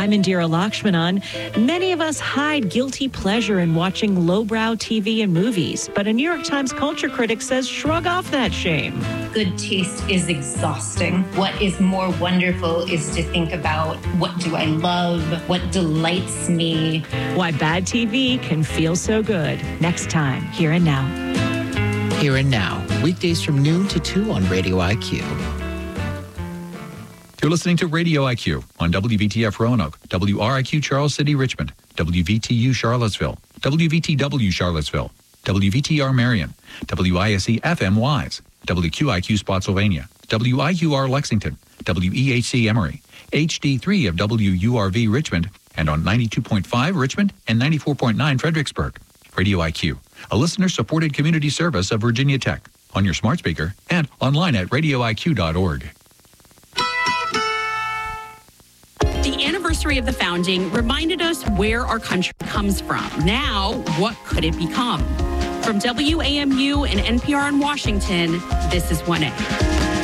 I'm Indira Lakshmanan. Many of us hide guilty pleasure in watching lowbrow TV and movies, but a New York Times culture critic says shrug off that shame. Good taste is exhausting. What is more wonderful is to think about, what do I love? What delights me? Why bad TV can feel so good. Next time, Here and Now. Here and Now, weekdays from noon to 2 on Radio IQ. You're listening to Radio IQ on WVTF Roanoke, WRIQ Charles City, Richmond, WVTU Charlottesville, WVTW Charlottesville, WVTR Marion, WISE FM Wise, WQIQ Spotsylvania, WIUR Lexington, WEHC Emory, HD3 of WURV Richmond, and on 92.5 Richmond and 94.9 Fredericksburg. Radio IQ, a listener-supported community service of Virginia Tech, on your smart speaker and online at radioiq.org. The anniversary of the founding reminded us where our country comes from. Now, what could it become? From WAMU and NPR in Washington, this is 1A.